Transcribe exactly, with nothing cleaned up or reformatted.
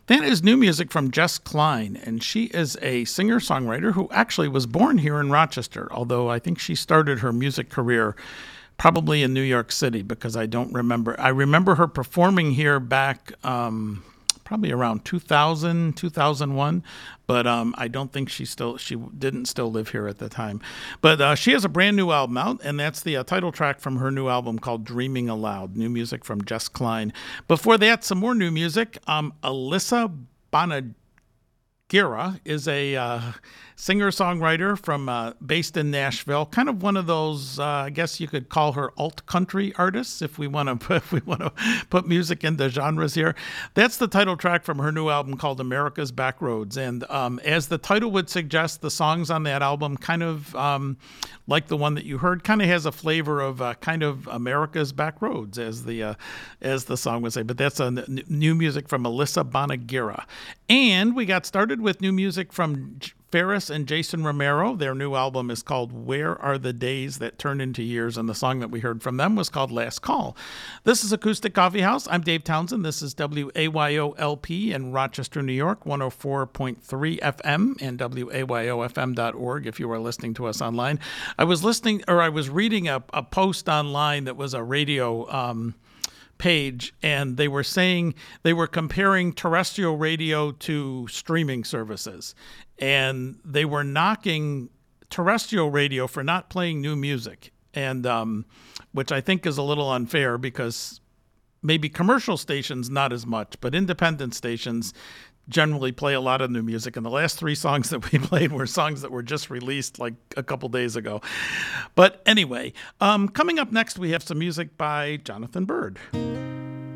That is new music from Jess Klein, and she is a singer-songwriter who actually was born here in Rochester, although I think she started her music career probably in New York City, because I don't remember. I remember her performing here back um, probably around two thousand, two thousand one, but um, I don't think she still she didn't still live here at the time. But uh, she has a brand new album out, and that's the uh, title track from her new album called Dreaming Aloud, new music from Jess Klein. Before that, some more new music. Um, Alyssa Banagira is a uh, singer-songwriter from uh, based in Nashville. Kind of one of those, uh, I guess you could call her alt-country artists if we want to if we want to put music into genres here. That's the title track from her new album called America's Backroads. And um, as the title would suggest, the songs on that album kind of um, like the one that you heard, kind of has a flavor of uh, kind of America's Backroads, as the uh, as the song would say. But that's a n- new music from Alyssa Banagira. And we got started with new music from Ferris and Jason Romero. Their new album is called Where Are the Days That Turn Into Years, and the song that we heard from them was called Last Call. This is Acoustic Coffee House. I'm Dave Townsend. This is W A Y O L P in Rochester, New York, one oh four point three F M, and W A Y O F M dot org if you are listening to us online. I was listening, or I was reading a, a post online that was a radio um page, and they were saying they were comparing terrestrial radio to streaming services, and they were knocking terrestrial radio for not playing new music, and um, which I think is a little unfair, because maybe commercial stations not as much, but independent stations generally play a lot of new music, and the last three songs that we played were songs that were just released like a couple days ago. But anyway, um, coming up next, we have some music by Jonathan Byrd.